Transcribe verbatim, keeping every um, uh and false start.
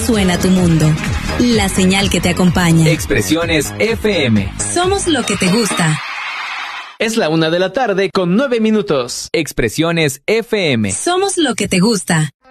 suena tu mundo. La señal que te acompaña. Expresiones F M. Somos lo que te gusta. Es la una de la tarde con nueve minutos. Expresiones F M. Somos lo que te gusta.